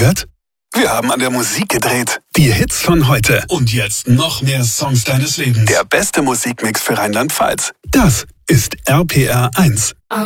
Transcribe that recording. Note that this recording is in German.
gehört? Wir haben an der Musik gedreht. Die Hits von heute. Und jetzt noch mehr Songs deines Lebens. Der beste Musikmix für Rheinland-Pfalz. Das ist RPR 1.